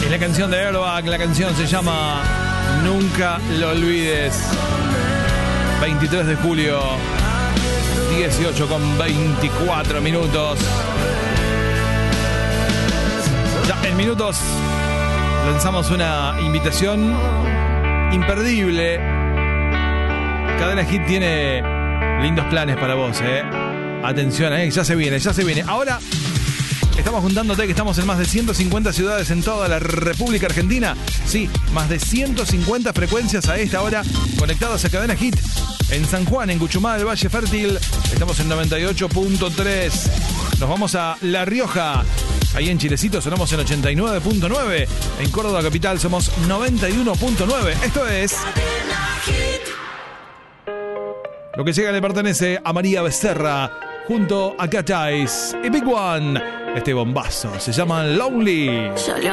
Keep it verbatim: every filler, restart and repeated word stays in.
La canción de Airbag, la canción se llama Nunca lo olvides. veintitrés de julio, dieciocho con veinticuatro minutos. Ya en minutos lanzamos una invitación imperdible. Cadena Hit tiene lindos planes para vos, eh. Atención, eh, ya se viene, ya se viene. Ahora estamos juntándote que estamos en más de ciento cincuenta ciudades en toda la República Argentina. Sí, más de ciento cincuenta frecuencias a esta hora conectadas a Cadena Hit. En San Juan, en Cuchumá, el Valle Fértil, estamos en noventa y ocho punto tres. Nos vamos a La Rioja. Ahí en Chilecito sonamos en ochenta y nueve punto nueve. En Córdoba Capital somos noventa y uno punto nueve. Esto es... Lo que llega le pertenece a María Becerra junto a Cat Eyes y Big One. Este bombazo se llama Lonely.